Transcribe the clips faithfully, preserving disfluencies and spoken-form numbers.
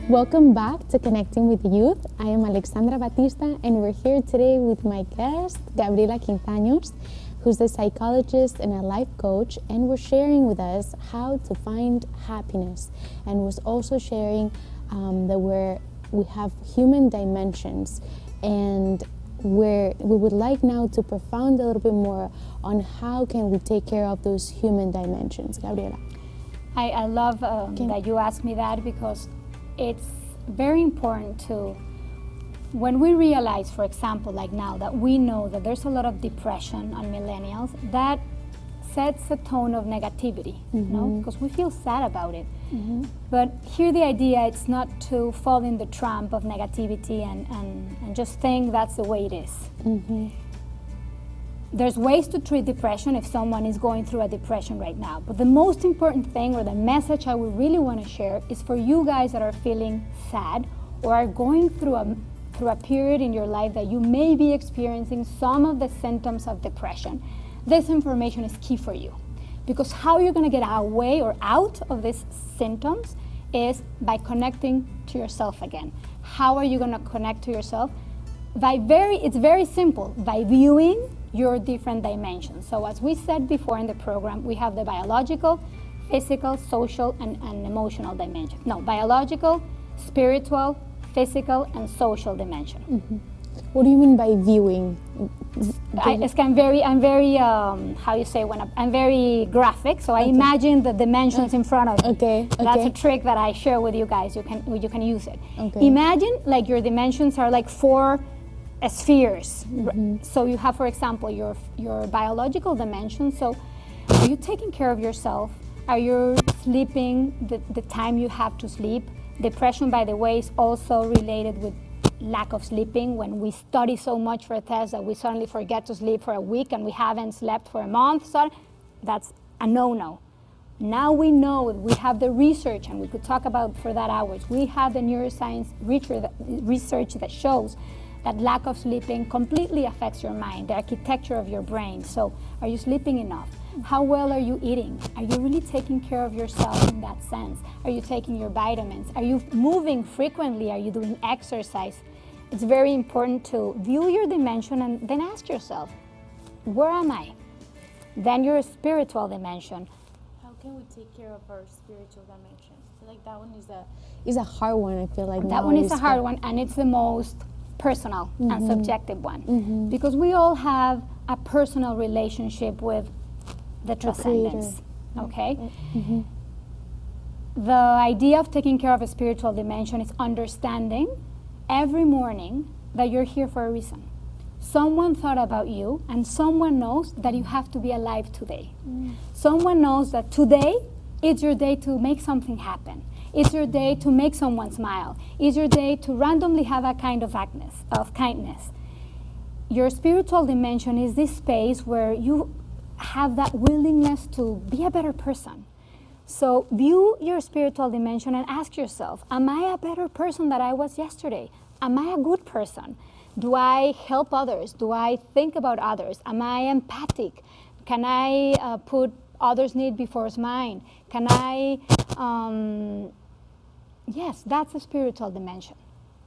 Welcome back to Connecting with Youth. I am Alexandra Batista, and we're here today with my guest, Gabriela Quintanos, who's a psychologist and a life coach, and we're sharing with us how to find happiness, and was also sharing um, that we're, we have human dimensions, and we're, we would like now to profound a little bit more on how can we take care of those human dimensions. Gabriela. I, I love um, that you asked me that, because it's very important to, when we realize, for example, like now that we know that there's a lot of depression on millennials, that sets a tone of negativity, mm-hmm. you know, because we feel sad about it. Mm-hmm. But here the idea, it's not to fall in the trap of negativity and, and, and just think that's the way it is. Mm-hmm. There's ways to treat depression if someone is going through a depression right now. But the most important thing, or the message I would really want to share, is for you guys that are feeling sad or are going through a, through a period in your life that you may be experiencing some of the symptoms of depression. This information is key for you. Because how you're going to get away or out of these symptoms is by connecting to yourself again. How are you going to connect to yourself? By very, it's very simple, by viewing your different dimensions. So as we said before in the program, we have the biological, physical, social, and, and emotional dimension. No, biological, spiritual, physical, and social dimension. Mm-hmm. What do you mean by viewing? I, it's, I'm very, I'm very, um, how you say, when I, I'm very graphic, so I okay. imagine the dimensions in front of you. Okay, okay. That's a trick that I share with you guys. You can, you can use it. Okay. Imagine like your dimensions are like four spheres. Mm-hmm. So you have, for example, your your biological dimension. So are you taking care of yourself? Are you sleeping the, the time you have to sleep? Depression, by the way, is also related with lack of sleeping. When we study so much for a test that we suddenly forget to sleep for a week and we haven't slept for a month, so that's a no-no. Now we know, we have the research, and we could talk about for that hours. We have the neuroscience research that shows that lack of sleeping completely affects your mind, the architecture of your brain. So are you sleeping enough? How well are you eating? Are you really taking care of yourself in that sense? Are you taking your vitamins? Are you moving frequently? Are you doing exercise? It's very important to view your dimension and then ask yourself, where am I? Then your spiritual dimension. How can we take care of our spiritual dimension? I feel like that one is a, is a hard one, I feel like. That one is a hard one, and it's the most personal mm-hmm. and subjective one, mm-hmm. because we all have a personal relationship with the transcendence, the okay? Mm-hmm. The idea of taking care of a spiritual dimension is understanding every morning that you're here for a reason. Someone thought about you, and someone knows that you have to be alive today. Mm. Someone knows that today is your day to make something happen. It's your day to make someone smile. It's your day to randomly have a kind of kindness, of kindness. Your spiritual dimension is this space where you have that willingness to be a better person. So view your spiritual dimension and ask yourself, am I a better person than I was yesterday? Am I a good person? Do I help others? Do I think about others? Am I empathic? Can I uh, put others' need before mine? Can I... Um, Yes, that's a spiritual dimension.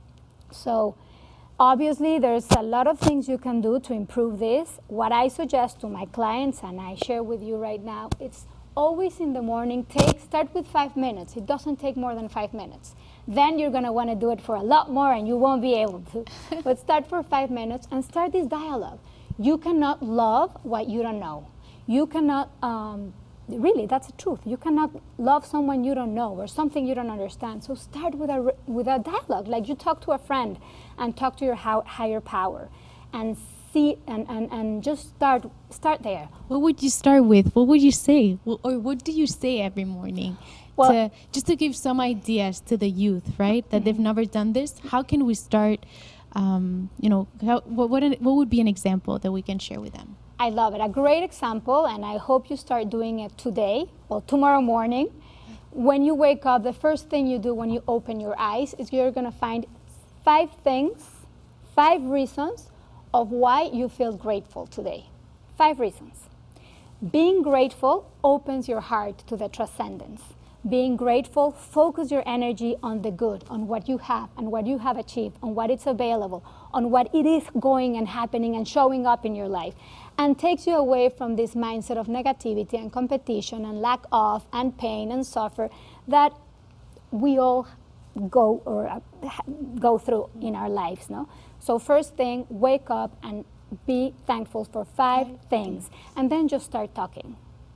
So obviously there's a lot of things you can do to improve this. What I suggest to my clients, and I share with you right now, it's always in the morning, take, start with five minutes. It doesn't take more than five minutes. Then you're gonna wanna do it for a lot more and you won't be able to. But start for five minutes and start this dialogue. You cannot love what you don't know. You cannot, um, Really, that's the truth. You cannot love someone you don't know or something you don't understand. So start with a, with a dialogue, like you talk to a friend and talk to your higher power and see and, and, and just start start there. What would you start with? What would you say? Or what do you say every morning? Well, to, just to give some ideas to the youth, right? That they've never done this. How can we start, um, you know, how, what, what, what would be an example that we can share with them? I love it. A great example, and I hope you start doing it today or tomorrow morning. When you wake up, the first thing you do when you open your eyes is you're going to find five things, five reasons of why you feel grateful today. Five reasons. Being grateful opens your heart to the transcendence. being grateful, focus your energy on the good, on what you have and what you have achieved, on what is available, on what it is going and happening and showing up in your life, and takes you away from this mindset of negativity and competition and lack of and pain and suffer that we all go or uh, go through in our lives. No? So first thing, wake up and be thankful for five things, and then just start talking.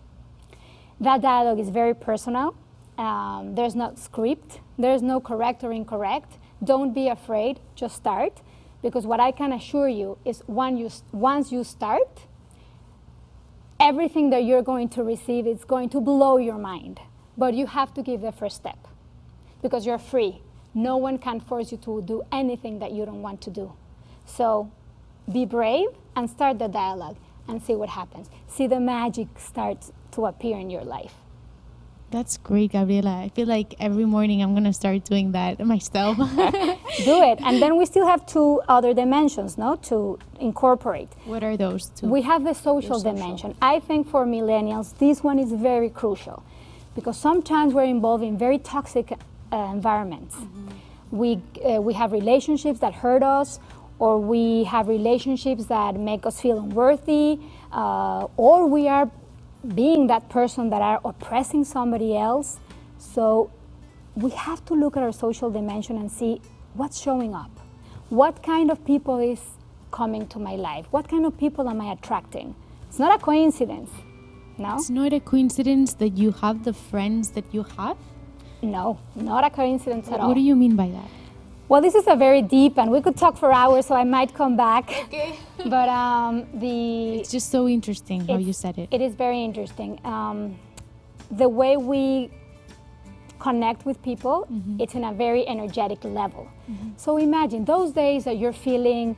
That dialogue is very personal. Um, there's no script. There's no correct or incorrect. Don't be afraid. Just start, because what I can assure you is when you, once you start, everything that you're going to receive is going to blow your mind. But you have to give the first step, because you're free. No one can force you to do anything that you don't want to do. So be brave and start the dialogue and see what happens. See the magic start to appear in your life. That's great, Gabriela. I feel like every morning I'm going to start doing that myself. Do it. And then we still have two other dimensions, no, to incorporate. What are those two? We have the social, social dimension. I think for millennials, this one is very crucial, because sometimes we're involved in very toxic uh, environments. Mm-hmm. We, uh, we have relationships that hurt us, or we have relationships that make us feel unworthy, uh, or we are being that person that are oppressing somebody else. So we have to look at our social dimension and see what's showing up. What kind of people is coming to my life? What kind of people am I attracting? It's not a coincidence, no? It's not a coincidence that you have the friends that you have? No, not a coincidence at all. What do you mean by that? Well, this is a very deep, and we could talk for hours, so I might come back. Okay. But um, the... It's just so interesting how you said it. It is very interesting. Um, the way we connect with people, mm-hmm. it's in a very energetic level. Mm-hmm. So imagine those days that you're feeling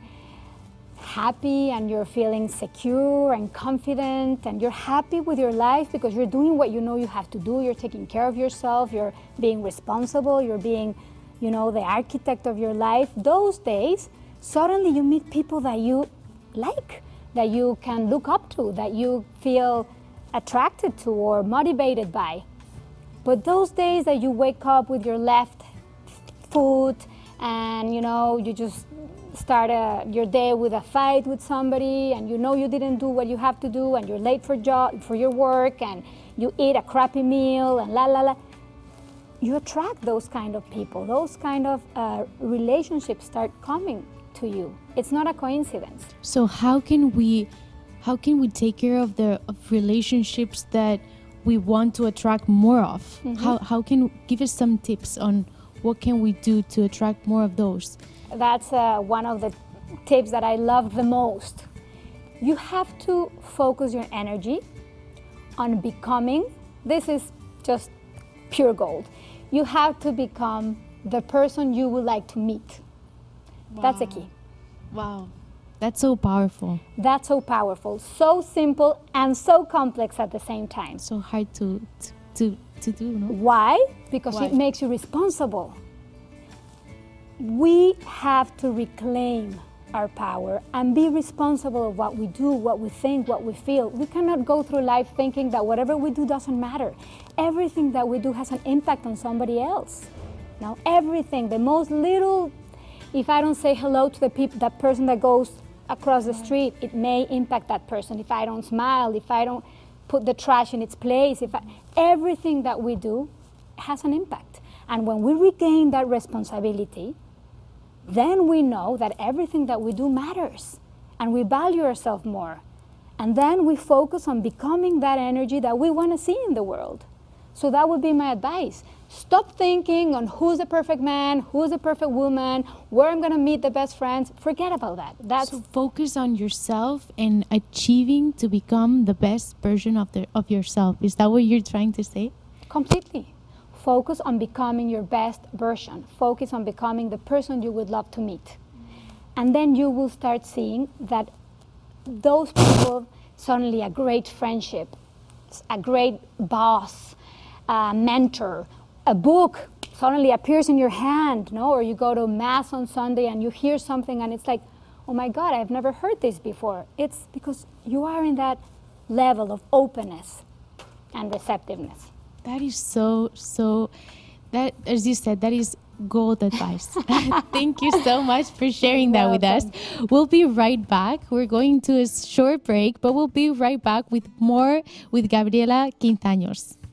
happy and you're feeling secure and confident and you're happy with your life because you're doing what you know you have to do. You're taking care of yourself. You're being responsible. You're being, you know, the architect of your life. Those days, suddenly you meet people that you like, that you can look up to, that you feel attracted to or motivated by. But those days that you wake up with your left foot and, you know, you just start a, your day with a fight with somebody and you know you didn't do what you have to do and you're late for job, for your work and you eat a crappy meal and la la la, you attract those kind of people. Those kind of uh, relationships start coming to you. It's not a coincidence. So how can we, how can we take care of the of relationships that we want to attract more of? Mm-hmm. How how can give us some tips on what can we do to attract more of those? That's uh, one of the tips that I love the most. You have to focus your energy on becoming. This is just pure gold. You have to become the person you would like to meet. Wow. That's the key. Wow. That's so powerful. That's so powerful, so simple and so complex at the same time. So hard to to to do, no? Why? Because Why? It makes you responsible. We have to reclaim our power and be responsible of what we do, what we think, what we feel. We cannot go through life thinking that whatever we do doesn't matter. Everything that we do has an impact on somebody else. Now, everything, the most little, if I don't say hello to the people, that person that goes across the street, it may impact that person. If I don't smile, if I don't put the trash in its place, if I, everything that we do has an impact. And when we regain that responsibility, then we know that everything that we do matters and we value ourselves more. And then we focus on becoming that energy that we want to see in the world. So that would be my advice. Stop thinking on who's the perfect man, who's the perfect woman, where I'm going to meet the best friends. Forget about that. That's so focus on yourself and achieving to become the best version of the of yourself. Is that what you're trying to say? Completely. Focus on becoming your best version. Focus on becoming the person you would love to meet. And then you will start seeing that those people, suddenly a great friendship, a great boss, a mentor, a book suddenly appears in your hand, no? Or you go to Mass on Sunday and you hear something and it's like, oh my God, I've never heard this before. It's because you are in that level of openness and receptiveness. That is so, so, that, as you said, that is gold advice. Thank you so much for sharing that with us. We'll be right back. We're going to a short break, but we'll be right back with more with Gabriela Quintaños.